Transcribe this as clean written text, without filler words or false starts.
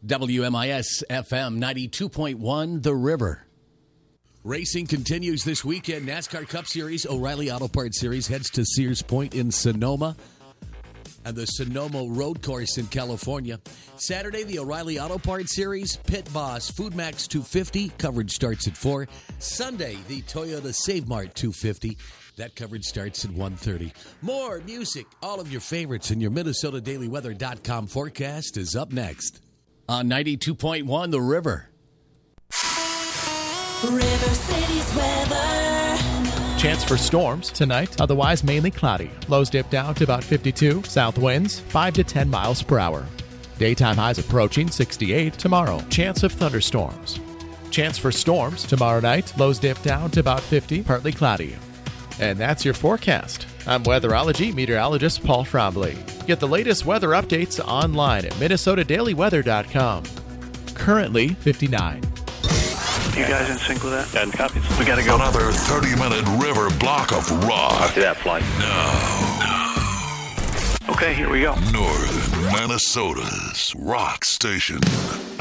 WMIS FM 92.1 The River. Racing continues this weekend. NASCAR Cup Series, O'Reilly Auto Parts Series heads to Sears Point in Sonoma and the Sonoma Road Course in California. Saturday, the O'Reilly Auto Parts Series, Pit Boss, Food Max 250. Coverage starts at 4. Sunday, the Toyota Save Mart 250. That coverage starts at 1:30. More music, all of your favorites, and your MinnesotaDailyWeather.com forecast is up next. On 92.1 The River. River City's weather. Chance for storms tonight, otherwise mainly cloudy. Lows dip down to about 52. South winds 5 to 10 miles per hour. Daytime highs approaching 68 tomorrow. Chance of thunderstorms. Chance for storms tomorrow night. Lows dip down to about 50, partly cloudy. And that's your forecast. I'm weatherology meteorologist Paul Frombley. Get the latest weather updates online at MinnesotaDailyWeather.com. Currently 59. You guys in sync with that? And copies. We gotta go. Another 30-minute river block of rock. Copy that flight. Now, Okay, here we go. Northern Minnesota's rock station.